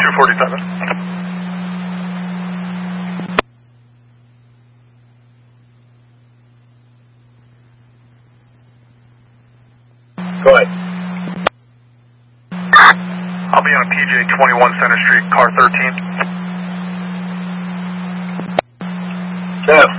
247. Go ahead. I'll be on PJ 21 Center Street, car 13. Jeff.